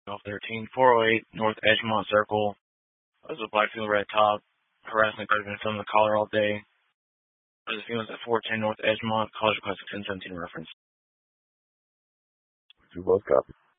13, 408 North Edgemont Circle. There's a black female red top. Harassment could have been filmed in the collar all day. There's a female at 410 North Edgemont, College Classic 1017 reference. You both copy.